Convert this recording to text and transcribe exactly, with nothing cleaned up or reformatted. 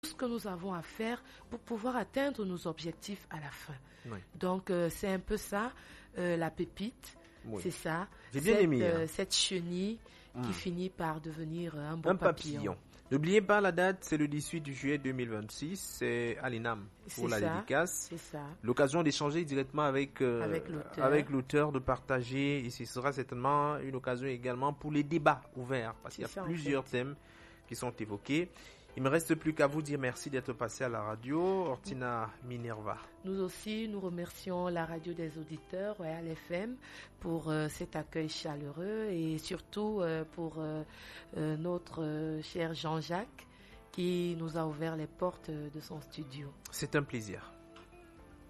ce que nous avons à faire pour pouvoir atteindre nos objectifs à la fin. Oui. Donc, euh, c'est un peu ça, euh, la pépite, Oui. c'est ça. J'ai bien cette, aimé. euh, Hein. cette chenille Mm. qui finit par devenir un beau Un papillon. papillon. N'oubliez pas la date, c'est le dix-huit juillet deux mille vingt-six, c'est à l'INAM pour C'est la ça, dédicace. c'est ça. L'occasion d'échanger directement avec, euh, Avec l'auteur. avec l'auteur, de partager, et ce sera certainement une occasion également pour les débats ouverts, parce qu'il y a C'est ça, en plusieurs fait. thèmes qui sont évoqués. Il me reste plus qu'à vous dire merci d'être passé à la radio, Ortina Minerva. Nous aussi, nous remercions la radio des auditeurs, Royal F M, pour euh, cet accueil chaleureux et surtout euh, pour euh, euh, notre euh, cher Jean-Jacques qui nous a ouvert les portes de son studio. C'est un plaisir.